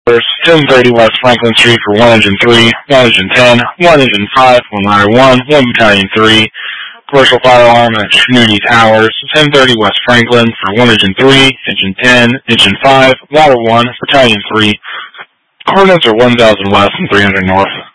1030 West Franklin Street for 1 Engine 3, 1 Engine 10, 1 Engine 5, 1 Ladder 1, 1 Battalion 3, commercial fire alarm at Trinity Towers, 1030 West Franklin for 1 Engine 3, Engine 10, Engine 5, Ladder 1, Battalion 3. Coordinates are 1000 West and 300 North.